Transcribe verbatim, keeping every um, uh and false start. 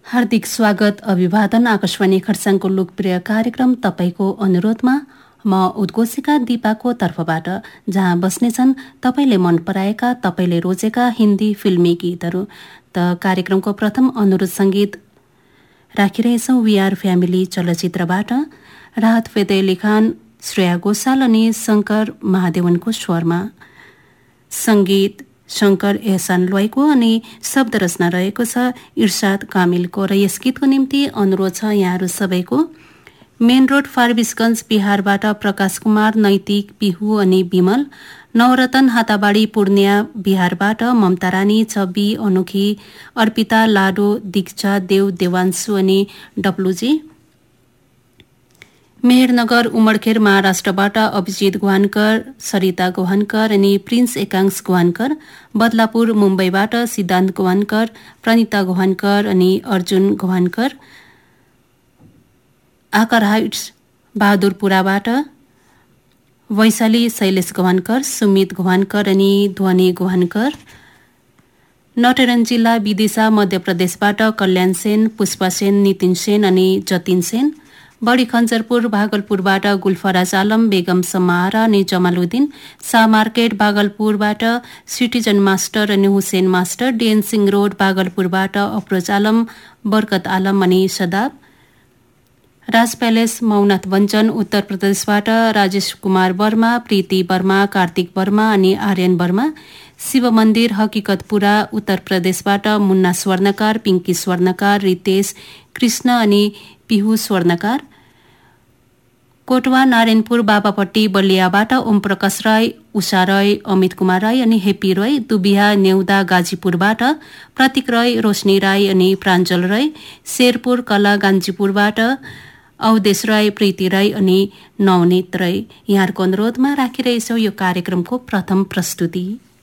हार्दिक स्वागत, अभिवादन। आकाशवाणी खरसाङको लोकप्रिय कार्यक्रम तपाईँको अनुरोधमा म उद्घोषिका दिपाको तर्फबाट, जहाँ बस्नेछन् तपाईँले मन पराएका, तपाईँले रोजेका हिन्दी फिल्मी गीतहरू। त कार्यक्रमको प्रथम अनुरोध सङ्गीत राखिरहेछौँ वी आर फ्यामिली चलचित्रबाट। राहत फेदे लेखान श्रेया घोषाल अनि शङ्कर महादेवनको स्वरमा, सङ्गीत शङ्कर एहसान लोयको अनि शब्द रचना रहेको छ इर्साद कामिलको। र यस गीतको निम्ति अनुरोध छ यहाँहरू सबैको। मेन रोड फारबिसगञ्ज बिहारबाट प्रकाश कुमार, नैतिक, पिहु अनि विमल। नवरतन हाताबाडी पूर्णिया बिहारबाट ममता रानी, छवि, अनुखी, अर्पिता, लाडो, दीक्षा, देव, देवांशु अनि डब्लुजी। मेहरनगर उमरखेर महाराष्ट्रबाट अभिजित गोहानकर, सरिता गोहानकर अनि प्रिन्स एकांश गोहानकर। बदलापुर मुम्बईबाट सिद्धान्त गोहानकर, प्रणिता गोहानकर अनि अर्जुन गोहानकर। आकर हाइट्स बहादुरपुराबाट वैशाली शैलेश गोहानकर, सुमित गोहानकर अनि ध्वनि गोहानकर। नटेरन जिल्ला विदिशा मध्य प्रदेशबाट कल्याण सेन, पुष्पा सेन, नितिन सेन अनि जतिन सेन। बडी खञ्जरपुर भागलपुरबाट गुलफराज आलम, बेगम समारा अनि जमालुद्दिन। शाह मार्केट भागलपुरबाट सिटिजन मास्टर अनि हुसेन मास्टर। डिएन सिंह रोड भागलपुरबाट अफरोज आलम, बरकत आलम अनि सदाब। राज प्यालेस मौनाथ वञ्चन उत्तर प्रदेशबाट राजेश कुमार वर्मा, प्रीति वर्मा, कार्तिक वर्मा अनि आर्यन वर्मा। शिव मन्दिर हकिकतपुरा उत्तर प्रदेशबाट मुन्ना स्वर्णकार, पिङ्की स्वर्णकार, रितेश, कृष्ण अनि पिहु स्वर्णकार। कोटवा नारायणपुर बाबापट्टी बलियाबाट ओम प्रकाश राई, उषा राई, अमित कुमार राई अनि हेप्पी राई। दुबिहा नेउदा गाजीपुरबाट प्रतीक राई, रोशनी राई अनि प्राञ्जल राई। शेरपुर कला गान्जीपुरबाट अवदेश राई, प्रीति राई अनि नवनीत राई। यहाँहरूको अनुरोधमा राखिरहेछौँ यो कार्यक्रमको प्रथम प्रस्तुति।